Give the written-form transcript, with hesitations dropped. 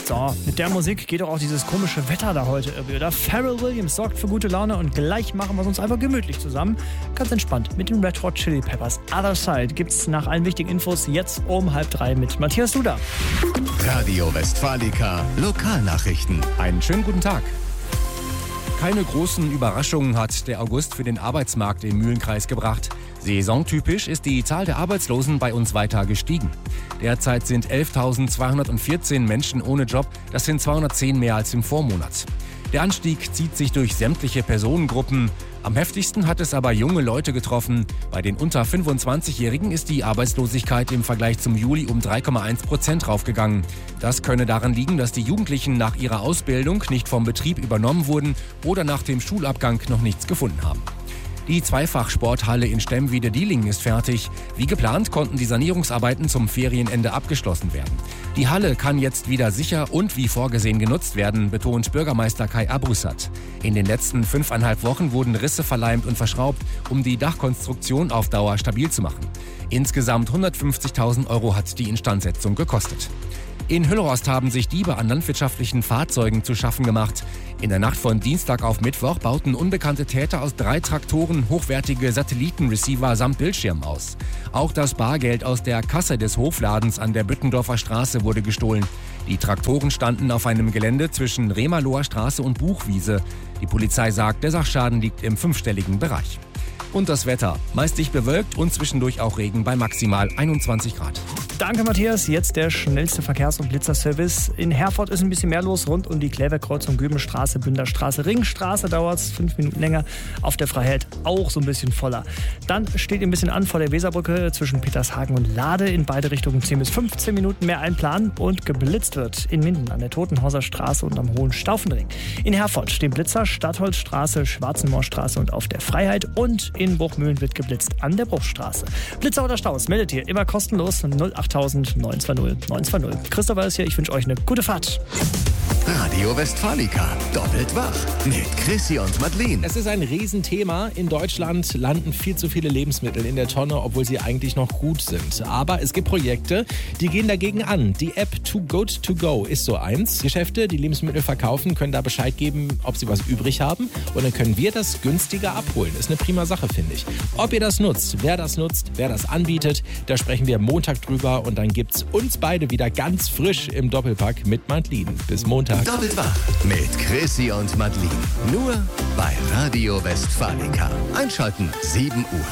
So, mit der Musik geht doch auch dieses komische Wetter da heute irgendwie, oder? Pharrell Williams sorgt für gute Laune und gleich machen wir es uns einfach gemütlich zusammen. Ganz entspannt mit den Red Hot Chili Peppers. Other Side gibt's nach allen wichtigen Infos jetzt um 2:30 mit Matthias Duda. Radio Westfalica Lokalnachrichten. Einen schönen guten Tag. Keine großen Überraschungen hat der August für den Arbeitsmarkt im Mühlenkreis gebracht. Saisontypisch ist die Zahl der Arbeitslosen bei uns weiter gestiegen. Derzeit sind 11.214 Menschen ohne Job, das sind 210 mehr als im Vormonat. Der Anstieg zieht sich durch sämtliche Personengruppen. Am heftigsten hat es aber junge Leute getroffen. Bei den unter 25-Jährigen ist die Arbeitslosigkeit im Vergleich zum Juli um 3,1% raufgegangen. Das könne daran liegen, dass die Jugendlichen nach ihrer Ausbildung nicht vom Betrieb übernommen wurden oder nach dem Schulabgang noch nichts gefunden haben. Die Zweifach-Sporthalle in Stemwede-Diehlingen ist fertig. Wie geplant konnten die Sanierungsarbeiten zum Ferienende abgeschlossen werden. Die Halle kann jetzt wieder sicher und wie vorgesehen genutzt werden, betont Bürgermeister Kai Abrusat. In den letzten 5,5 Wochen wurden Risse verleimt und verschraubt, um die Dachkonstruktion auf Dauer stabil zu machen. Insgesamt 150.000 € hat die Instandsetzung gekostet. In Hüllhorst haben sich Diebe an landwirtschaftlichen Fahrzeugen zu schaffen gemacht. In der Nacht von Dienstag auf Mittwoch bauten unbekannte Täter aus 3 Traktoren hochwertige Satellitenreceiver samt Bildschirm aus. Auch das Bargeld aus der Kasse des Hofladens an der Büttendorfer Straße wurde gestohlen. Die Traktoren standen auf einem Gelände zwischen Rehmerloher Straße und Buchwiese. Die Polizei sagt, der Sachschaden liegt im 5-stelligen Bereich. Und das Wetter. Meist dicht bewölkt und zwischendurch auch Regen bei maximal 21 Grad. Danke, Matthias. Jetzt der schnellste Verkehrs- und Blitzerservice. In Herford ist ein bisschen mehr los, rund um die Klärwerkkreuzung Gübenstraße, Bünderstraße, Ringstraße dauert es 5 Minuten länger. Auf der Freiheit auch so ein bisschen voller. Dann steht ein bisschen an vor der Weserbrücke zwischen Petershagen und Lade. In beide Richtungen 10 bis 15 Minuten mehr einplanen und geblitzt wird. In Minden an der Totenhauser Straße und am Hohen Staufenring. In Herford stehen Blitzer, Stadtholzstraße, Schwarzenmoorstraße und auf der Freiheit. Und in Bruchmühlen wird geblitzt an der Bruchstraße. Blitzer oder Staus meldet ihr immer kostenlos 08000 920 920. Christopher ist hier, ich wünsche euch eine gute Fahrt. Radio Westfalica doppelt wach mit Chrissy und Madeleine. Es ist ein Riesenthema. In Deutschland landen viel zu viele Lebensmittel in der Tonne, obwohl sie eigentlich noch gut sind. Aber es gibt Projekte, die gehen dagegen an. Die App Too Good To Go ist so eins. Geschäfte, die Lebensmittel verkaufen, können da Bescheid geben, ob sie was übrig haben. Und dann können wir das günstiger abholen. Ist eine prima Sache, finde ich. Ob ihr das nutzt, wer das anbietet, da sprechen wir Montag drüber. Und dann gibt's uns beide wieder ganz frisch im Doppelpack mit Madeleine. Bis Montag. Doppelt wach mit Chrissy und Madeleine. Nur bei Radio Westfalica. Einschalten 7 Uhr.